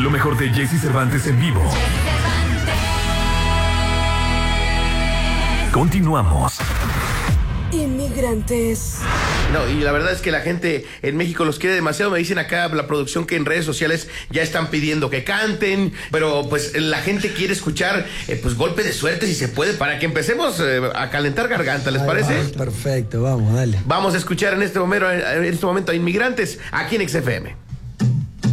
Lo mejor de Jesse Cervantes en vivo. Continuamos. Inmigrantes. No, y la verdad es que la gente en México los quiere demasiado. Me dicen acá la producción que en redes sociales ya están pidiendo que canten, pero pues la gente quiere escuchar pues golpe de suerte si se puede, para que empecemos a calentar garganta, ¿les parece? Perfecto, vamos, dale. Vamos a escuchar en este momento a Inmigrantes aquí en XFM.